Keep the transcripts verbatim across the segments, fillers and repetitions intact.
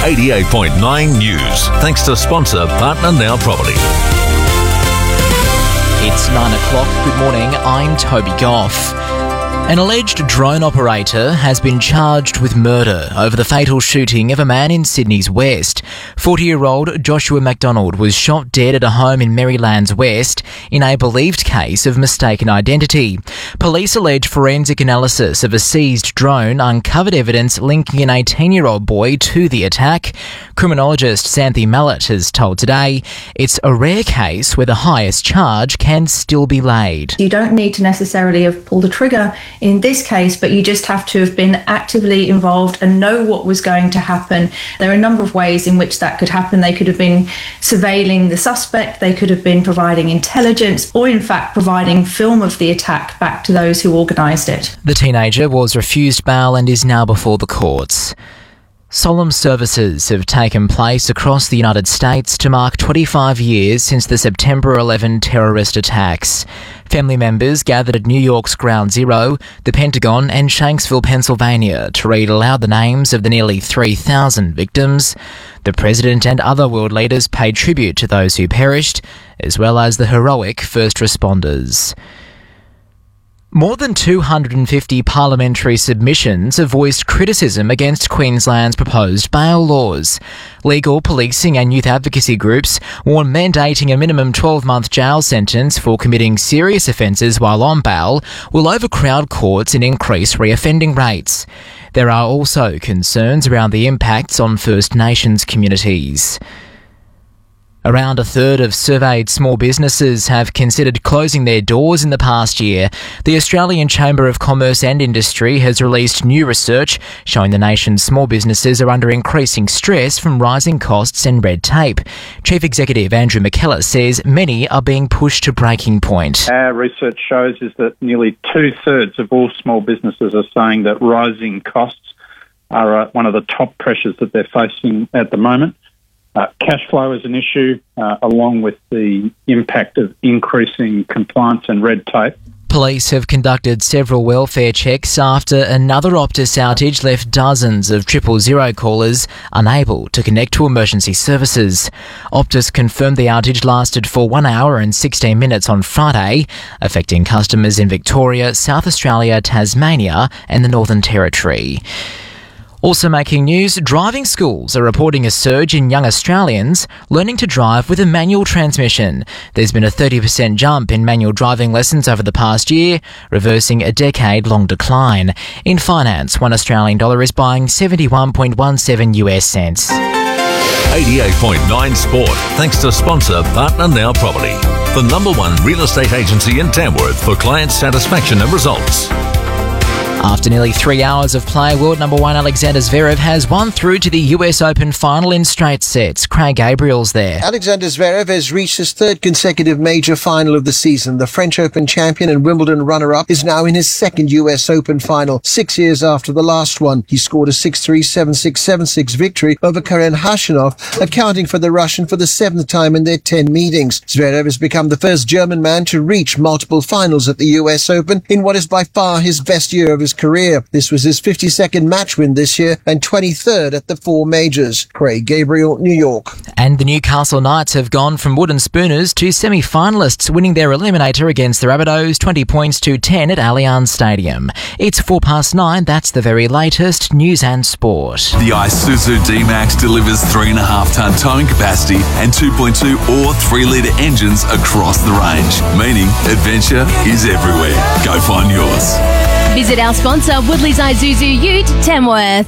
eighty-eight point nine News. Thanks to sponsor Partner Now Property. It's nine o'clock. Good morning. I'm Toby Goff. An alleged drone operator has been charged with murder over the fatal shooting of a man in Sydney's West. forty-year-old Joshua McDonald was shot dead at a home in Maryland's West in a believed case of mistaken identity. Police allege forensic analysis of a seized drone uncovered evidence linking an eighteen-year-old boy to the attack. Criminologist Santhi Mallet has told Today it's a rare case where the highest charge can still be laid. You don't need to necessarily have pulled the trigger in this case, but you just have to have been actively involved and know what was going to happen. There are a number of ways in which that could happen. They could have been surveilling the suspect, they could have been providing intelligence, or in fact providing film of the attack back to those who organised it. The teenager was refused bail and is now before the courts. Solemn services have taken place across the United States to mark twenty-five years since the September eleventh terrorist attacks. Family members gathered at New York's Ground Zero, the Pentagon and Shanksville, Pennsylvania to read aloud the names of the nearly three thousand victims. The President and other world leaders paid tribute to those who perished, as well as the heroic first responders. More than two hundred fifty parliamentary submissions have voiced criticism against Queensland's proposed bail laws. Legal, policing and youth advocacy groups warn mandating a minimum twelve-month jail sentence for committing serious offences while on bail will overcrowd courts and increase reoffending rates. There are also concerns around the impacts on First Nations communities. Around a third of surveyed small businesses have considered closing their doors in the past year. The Australian Chamber of Commerce and Industry has released new research showing the nation's small businesses are under increasing stress from rising costs and red tape. Chief Executive Andrew McKellar says many are being pushed to breaking point. Our research shows is that nearly two-thirds of all small businesses are saying that rising costs are uh, one of the top pressures that they're facing at the moment. Uh, cash flow is an issue, uh, along with the impact of increasing compliance and red tape. Police have conducted several welfare checks after another Optus outage left dozens of triple zero callers unable to connect to emergency services. Optus confirmed the outage lasted for one hour and sixteen minutes on Friday, affecting customers in Victoria, South Australia, Tasmania and the Northern Territory. Also making news, driving schools are reporting a surge in young Australians learning to drive with a manual transmission. There's been a thirty percent jump in manual driving lessons over the past year, reversing a decade-long decline. In finance, one Australian dollar is buying seventy-one point one seven U S cents. eighty-eight point nine Sport, thanks to sponsor Partner Now Property, the number one real estate agency in Tamworth for client satisfaction and results. After nearly three hours of play, world number one Alexander Zverev has won through to the U S Open final in straight sets. Craig Gabriel's there. Alexander Zverev has reached his third consecutive major final of the season. The French Open champion and Wimbledon runner-up is now in his second U S Open final, six years after the last one. He scored a six three, seven six, seven six victory over Karen Khachanov, accounting for the Russian for the seventh time in their ten meetings. Zverev has become the first German man to reach multiple finals at the U S Open in what is by far his best year of his career. This was his fifty-second match win this year and twenty-third at the four majors. Craig Gabriel, New York. And the Newcastle Knights have gone from wooden spooners to semi-finalists, winning their eliminator against the Rabbitohs twenty points to ten at Allianz Stadium. It's four past nine. That's the very latest news and sport. The Isuzu D-Max delivers three point five tonne towing capacity and two point two or three litre engines across the range, meaning adventure is everywhere. Go find yours. Visit our sponsor, Woodley's Isuzu Ute, Tamworth.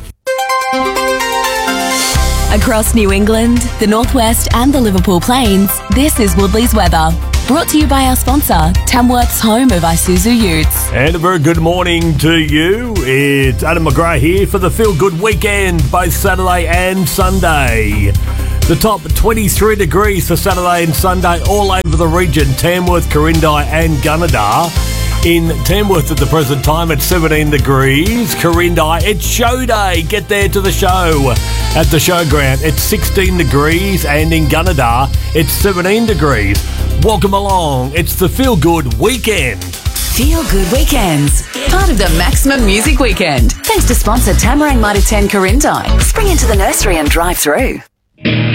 Across New England, the Northwest and the Liverpool Plains, this is Woodley's weather. Brought to you by our sponsor, Tamworth's home of Isuzu Utes. And a very good morning to you. It's Adam McGrath here for the Feel Good Weekend, both Saturday and Sunday. The top twenty-three degrees for Saturday and Sunday all over the region, Tamworth, Corindai and Gunnedah. In Tamworth at the present time, it's seventeen degrees. Corindai, it's show day. Get there to the show. At the showground, it's sixteen degrees. And in Gunnedah, it's seventeen degrees. Welcome along. It's the Feel Good Weekend. Feel Good Weekends. Part of the Maximum Music Weekend. Thanks to sponsor Tamarang Mitre ten Corindai. Spread spring into the nursery and drive through.